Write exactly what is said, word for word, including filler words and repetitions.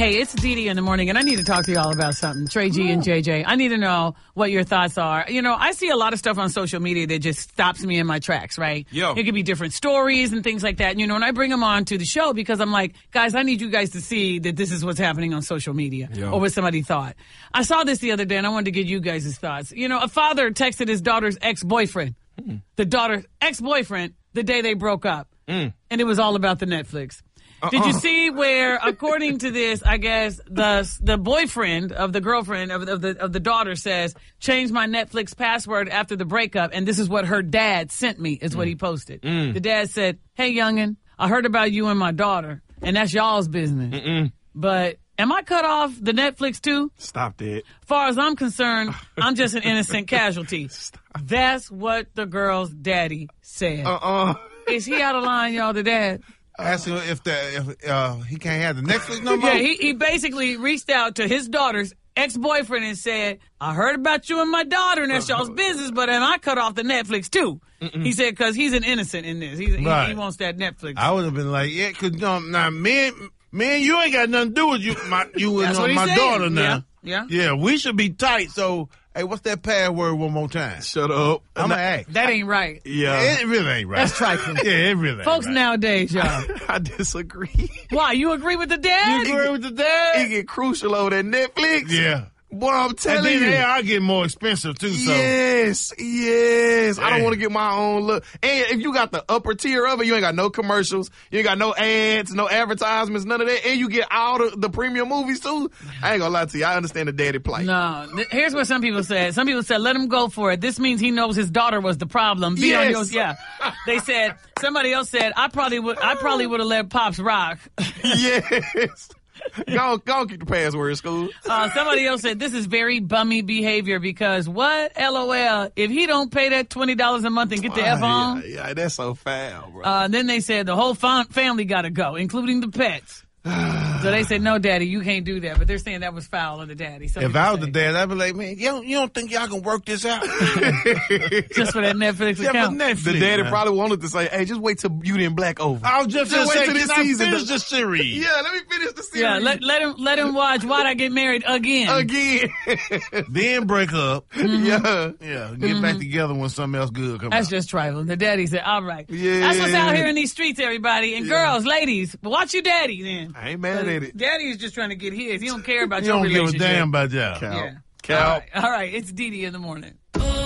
Hey, it's Dee Dee in the morning, and I need to talk to y'all about something. Trey G and J J. I need to know what your thoughts are. You know, I see a lot of stuff on social media that just stops me in my tracks, right? Yo. It could be different stories and things like that. And, you know, and I bring them on to the show because I'm like, guys, I need you guys to see that this is what's happening on social media Yo. or what somebody thought. I saw this the other day, and I wanted to get you guys' thoughts. You know, a father texted his daughter's ex-boyfriend, mm. the daughter's ex-boyfriend, the day they broke up. Mm. And it was all about the Netflix. Uh-uh. Did you see where, according to this, I guess the the boyfriend of the girlfriend of, of the of the daughter says, change my Netflix password after the breakup, and this is what her dad sent me, is mm. what he posted. Mm. The dad said, hey, youngin', I heard about you and my daughter, and that's y'all's business. Mm-mm. But am I cut off the Netflix too? Stop that. As far as I'm concerned, I'm just an innocent casualty. Stop. That's what the girl's daddy said. Uh-uh. Is he out of line, y'all, the dad? Ask him if the if uh, he can't have the Netflix no more. Yeah, he, he basically reached out to his daughter's ex-boyfriend and said, I heard about you and my daughter, and that's y'all's business, but am I cut off the Netflix too? Mm-mm. He said, because he's an innocent in this. He's, right. he, he wants that Netflix. I would have been like, yeah, because no, now, me, me and you ain't got nothing to do with you, my, you and uh, my said. daughter now. Yeah. yeah. Yeah, we should be tight, so... Hey, what's that password one more time? Shut up. I'm going to ask. That ain't right. Yeah. It really ain't right. That's trifling. Yeah, it really ain't Folks right. nowadays, y'all. I disagree. Why? You agree with the dad? You agree with the dad? It get crucial over that Netflix. Yeah. Boy, I'm telling and then, you. Yeah, I get more expensive too, so. Yes, yes. Yeah. I don't want to get my own look. And if you got the upper tier of it, you ain't got no commercials. You ain't got no ads, no advertisements, none of that. And you get all the, the premium movies too. I ain't gonna lie to you. I understand the daddy plight. No. Th- here's what some people said. Some people said, let him go for it. This means he knows his daughter was the problem. Be yes. on yours. Yeah. They said, somebody else said, I probably would, I probably would have let Pops rock. Yes. Go, go keep the password, school. Uh, somebody else said, this is very bummy behavior because what? LOL. If he don't pay that twenty dollars a month and get the oh, F on. Yeah, yeah, that's so foul, bro. Uh, then they said the whole fam- family got to go, including the pets. So they said, no, daddy, you can't do that. But they're saying that was foul of the daddy. Some if I was say. the dad, I'd be like, man, you don't, you don't think y'all can work this out? Just for that Netflix yeah, account. Netflix, the daddy man. probably wanted to say, hey, just wait till Beauty and Black over. I was just, just going wait to till say, this can season. I finish the series? Yeah, let me finish the series. Yeah, let, let him let him watch Why'd I Get Married Again. Again. Then break up. Mm-hmm. Yeah. Yeah, get mm-hmm. back together when something else good comes out. That's just trifling. The daddy said, all right. Yeah. That's what's out here in these streets, everybody. And yeah. girls, ladies, watch your daddy then. I ain't mad at it. Daddy is just trying to get his. He don't care about you your don't relationship. give a damn about y'all. Cal. Yeah. Cal. All right. All right. It's Dee Dee in the morning.